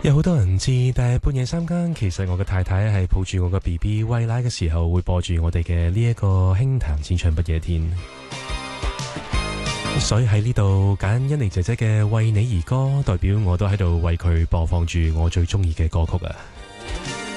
有好多人知，但係半夜三更，其實我嘅太太係抱住我個 BB 餵奶嘅時候，會播住我哋嘅呢一個輕談淺唱不夜天。所以喺呢度揀欣妮姐姐嘅為你而歌，代表我都喺度為佢播放住我最中意嘅歌曲啊！